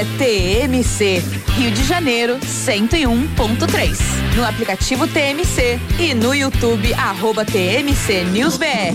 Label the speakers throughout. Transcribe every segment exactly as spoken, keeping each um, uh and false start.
Speaker 1: é T M C, Rio de Janeiro cento e um ponto três. No aplicativo T M C e no YouTube, arroba T M C News B R.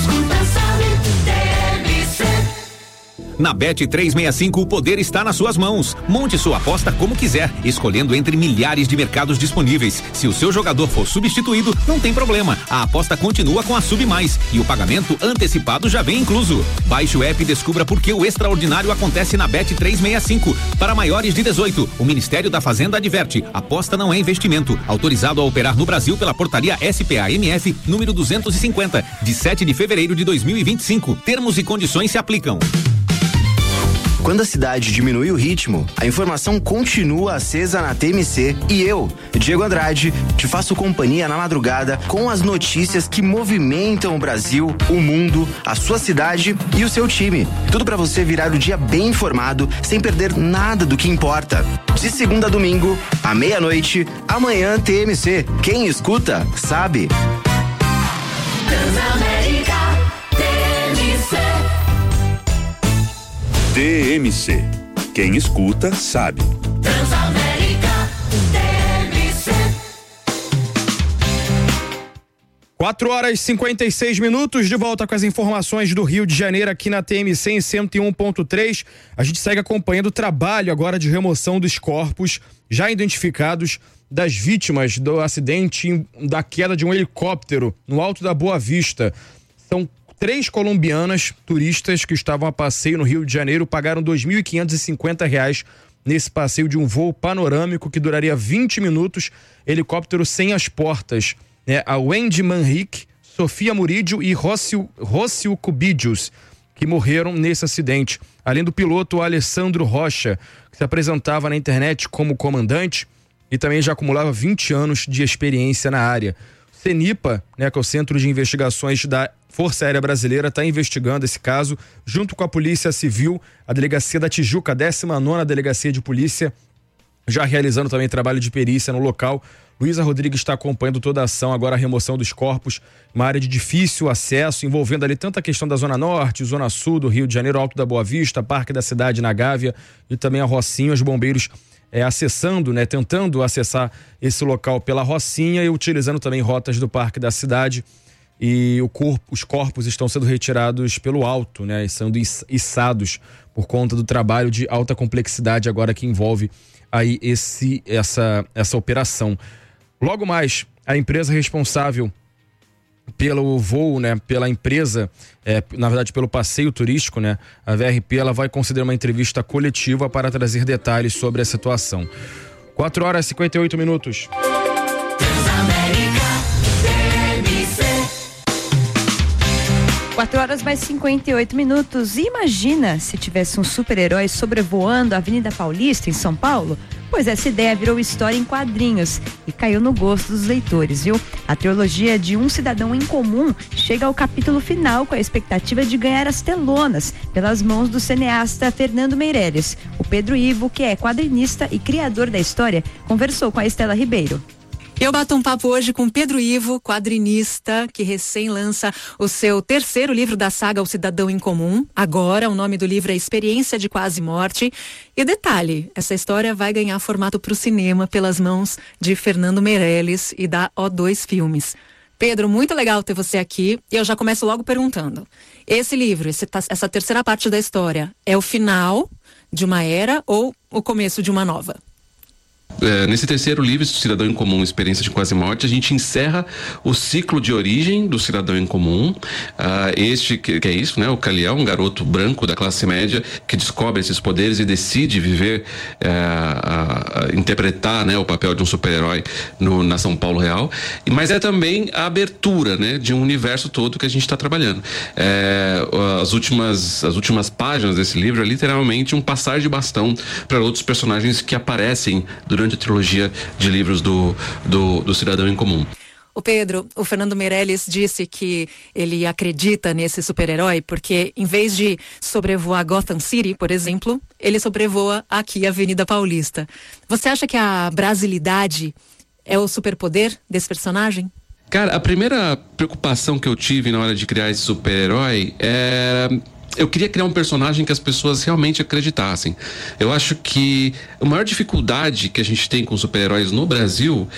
Speaker 2: Na Bet trezentos e sessenta e cinco, o poder está nas suas mãos. Monte sua aposta como quiser, escolhendo entre milhares de mercados disponíveis. Se o seu jogador for substituído, não tem problema. A aposta continua com a Sub Mais e o pagamento antecipado já vem incluso. Baixe o app e descubra por que o extraordinário acontece na Bet trezentos e sessenta e cinco. Para maiores de dezoito, o Ministério da Fazenda adverte: aposta não é investimento. Autorizado a operar no Brasil pela portaria S P A M F número duzentos e cinquenta, de sete de fevereiro de dois mil e vinte e cinco. Termos e condições se aplicam.
Speaker 3: Quando a cidade diminui o ritmo, a informação continua acesa na T M C e eu, Diego Andrade, te faço companhia na madrugada com as notícias que movimentam o Brasil, o mundo, a sua cidade e o seu time. Tudo para você virar o dia bem informado, sem perder nada do que importa. De segunda a domingo, à meia-noite, amanhã T M C. Quem escuta, sabe.
Speaker 4: Transamérica, T M C.
Speaker 5: T M C. Quem escuta, sabe.
Speaker 4: Transamérica, T M C.
Speaker 6: quatro horas e cinquenta e seis minutos, de volta com as informações do Rio de Janeiro aqui na T M C em cento e um ponto três. A gente segue acompanhando o trabalho agora de remoção dos corpos já identificados das vítimas do acidente da queda de um helicóptero no Alto da Boa Vista. São três colombianas turistas que estavam a passeio no Rio de Janeiro, pagaram dois mil e quinhentos e cinquenta reais nesse passeio de um voo panorâmico que duraria vinte minutos, helicóptero sem as portas, né? A Wendy Manrique, Sofia Murídio e Rócio, Rócio Cubidius, que morreram nesse acidente. Além do piloto Alessandro Rocha, que se apresentava na internet como comandante e também já acumulava vinte anos de experiência na área. CENIPA, né, que é o Centro de Investigações da Força Aérea Brasileira, está investigando esse caso junto com a Polícia Civil, a Delegacia da Tijuca, a décima nona Delegacia de Polícia, já realizando também trabalho de perícia no local. Luísa Rodrigues está acompanhando toda a ação, agora a remoção dos corpos, uma área de difícil acesso, envolvendo ali tanta questão da Zona Norte, Zona Sul do Rio de Janeiro, Alto da Boa Vista, Parque da Cidade, na Gávea, e também a Rocinha. Os bombeiros é, acessando, né, tentando acessar esse local pela Rocinha e utilizando também rotas do Parque da Cidade. E o corpo, os corpos estão sendo retirados pelo alto, né, e sendo içados por conta do trabalho de alta complexidade agora que envolve aí esse, essa, essa operação. Logo mais, a empresa responsável pelo voo, né, pela empresa, é, na verdade pelo passeio turístico, né, a V R P, ela vai conceder uma entrevista coletiva para trazer detalhes sobre a situação. quatro horas e cinquenta e oito minutos.
Speaker 7: quatro horas mais cinquenta e oito minutos. Imagina se tivesse um super-herói sobrevoando a Avenida Paulista, em São Paulo? Pois essa ideia virou história em quadrinhos e caiu no gosto dos leitores, viu? A trilogia de Um Cidadão em Comum chega ao capítulo final com a expectativa de ganhar as telonas pelas mãos do cineasta Fernando Meirelles. O Pedro Ivo, que é quadrinista e criador da história, conversou com a Estela Ribeiro.
Speaker 8: Eu bato um papo hoje com Pedro Ivo, quadrinista, que recém lança o seu terceiro livro da saga O Cidadão em Comum. Agora, o nome do livro é Experiência de Quase Morte. E detalhe, essa história vai ganhar formato para o cinema pelas mãos de Fernando Meirelles e da O dois Filmes. Pedro, muito legal ter você aqui. Eu já começo logo perguntando. Esse livro, esse, essa terceira parte da história, é o final de uma era ou o começo de uma nova?
Speaker 9: É, nesse terceiro livro, Cidadão em Comum, Experiência de Quase Morte, a gente encerra o ciclo de origem do cidadão em comum. Ah, este que, que é isso, né? O Caliel, um garoto branco da classe média que descobre esses poderes e decide viver, é, a, a interpretar, né, o papel de um super-herói no, na São Paulo real. Mas é também a abertura, né, de um universo todo que a gente está trabalhando. É, as últimas, as últimas páginas desse livro é literalmente um passar de bastão para outros personagens que aparecem durante a trilogia de livros do, do, do Cidadão em Comum.
Speaker 8: O Pedro, o Fernando Meirelles disse que ele acredita nesse super-herói porque, em vez de sobrevoar Gotham City, por exemplo, ele sobrevoa aqui a Avenida Paulista. Você acha que a brasilidade é o superpoder desse personagem?
Speaker 9: Cara, a primeira preocupação que eu tive na hora de criar esse super-herói é eu queria criar um personagem que as pessoas realmente acreditassem. Eu acho que a maior dificuldade que a gente tem com super-heróis no Brasil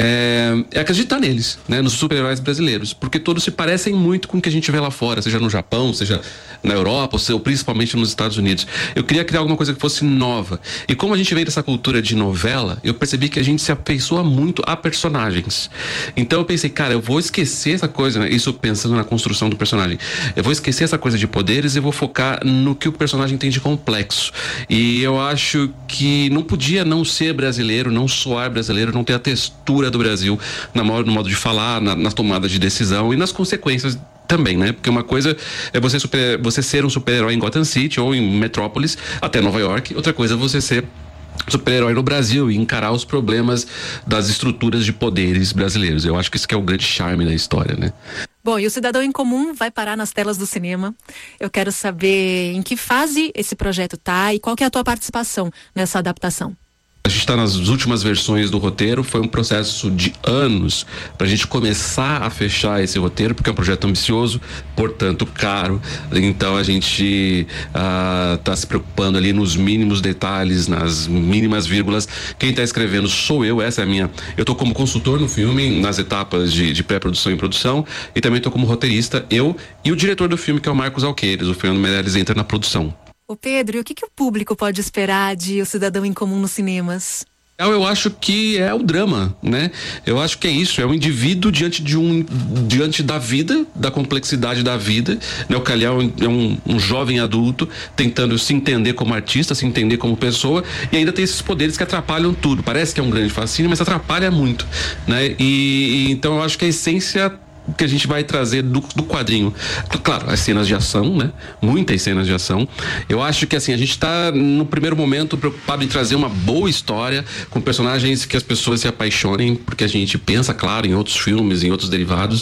Speaker 9: é, é acreditar neles, né? Nos super-heróis brasileiros, porque todos se parecem muito com o que a gente vê lá fora, seja no Japão, seja na Europa, ou seja, principalmente nos Estados Unidos. Eu queria criar alguma coisa que fosse nova. E como a gente veio dessa cultura de novela, eu percebi que a gente se afeiçoa muito a personagens. Então eu pensei, cara, eu vou esquecer essa coisa, né? Isso pensando na construção do personagem. Eu vou esquecer essa coisa de poderes e vou focar no que o personagem tem de complexo. E eu acho que não podia não ser brasileiro, não soar brasileiro, não ter a textura do Brasil na modo, no modo de falar, na, na tomada de decisão e nas consequências também, né? Porque uma coisa é você, super, você ser um super-herói em Gotham City ou em Metrópolis, até Nova York. Outra coisa é você ser super-herói no Brasil e encarar os problemas das estruturas de poderes brasileiros. Eu acho que isso que é o grande charme da história, né?
Speaker 8: Bom, e o Cidadão em Comum vai parar nas telas do cinema. Eu quero saber em que fase esse projeto tá e qual que é a tua participação nessa adaptação.
Speaker 9: A gente está nas últimas versões do roteiro, foi um processo de anos para a gente começar a fechar esse roteiro, porque é um projeto ambicioso, portanto caro. Então a gente está uh, se preocupando ali nos mínimos detalhes, nas mínimas vírgulas. Quem está escrevendo sou eu, essa é a minha. Eu estou como consultor no filme, nas etapas de, de pré-produção e produção, e também estou como roteirista, eu e o diretor do filme, que é o Marcos Alqueires. O Fernando Meirelles entra na produção.
Speaker 8: Ô Pedro, e o que, que o público pode esperar de O Cidadão em Comum nos cinemas?
Speaker 9: Eu acho que é o drama, né? Eu acho que é isso, é um indivíduo diante de um, diante da vida, da complexidade da vida, né? O Calhau é um, um jovem adulto tentando se entender como artista, se entender como pessoa, e ainda tem esses poderes que atrapalham tudo. Parece que é um grande fascínio, mas atrapalha muito, né? E, e então eu acho que a essência que a gente vai trazer do, do quadrinho, claro, as cenas de ação, né? Muitas cenas de ação. Eu acho que assim, a gente tá no primeiro momento preocupado em trazer uma boa história com personagens que as pessoas se apaixonem, porque a gente pensa, claro, em outros filmes, em outros derivados.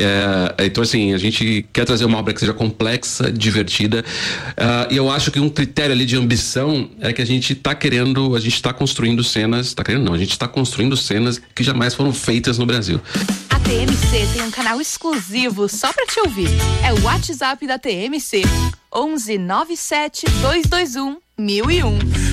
Speaker 9: É, então assim, a gente quer trazer uma obra que seja complexa, divertida, uh, e eu acho que um critério ali de ambição é que a gente tá querendo, a gente tá construindo cenas, tá querendo não, a gente tá construindo cenas que jamais foram feitas no Brasil.
Speaker 1: A T M C tem um canal exclusivo só pra te ouvir. É o WhatsApp da T M C. onze nove sete dois dois um mil e um.